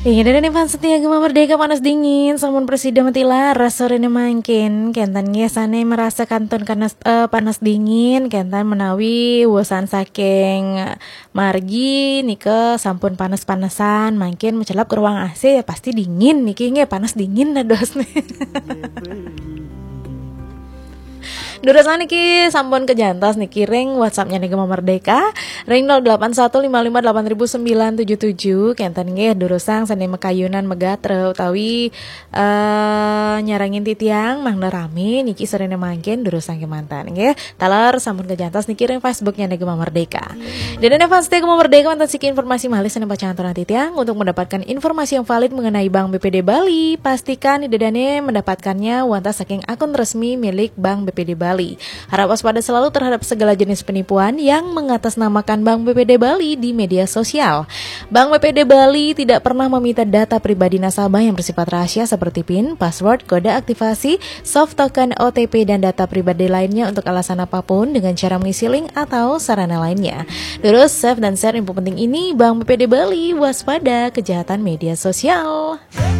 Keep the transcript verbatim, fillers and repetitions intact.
Iya, dan ini fans setia Gema Merdeka panas dingin, sampun presiden mati laras sorene mangkin, kentan ngesane merasa kanton panas uh, panas dingin, kentan menawi wosan saking margi nike sampun panas-panasan, mangkin mencelap ke ruang A C ya pasti dingin niki nge panas dingin dah dos nih. Durasana niki sampun kejantos niki ring WhatsAppnya nih Gema Merdeka ring nol delapan satu lima lima delapan sembilan tujuh tujuh kenten nggih durusang sane mekayunan megatre utawi uh, nyarangin titiang mangna rame niki serene mangkin durusang kemantan nggih taler sampun kejantos niki ring Facebooknya nih Gema Merdeka. Dan ada fans Gema Merdeka mantan siki informasi malih sane pacangan titiang untuk mendapatkan informasi yang valid mengenai Bank B P D Bali pastikan idedane mendapatkannya wanta saking akun resmi milik Bank B P D Bali. Harap waspada selalu terhadap segala jenis penipuan yang mengatasnamakan Bank B P D Bali di media sosial. Bank B P D Bali tidak pernah meminta data pribadi nasabah yang bersifat rahasia seperti PIN, password, kode aktivasi, soft token, O T P, dan data pribadi lainnya untuk alasan apapun dengan cara mengisi link atau sarana lainnya. Terus save dan share info penting ini Bank B P D Bali, waspada kejahatan media sosial.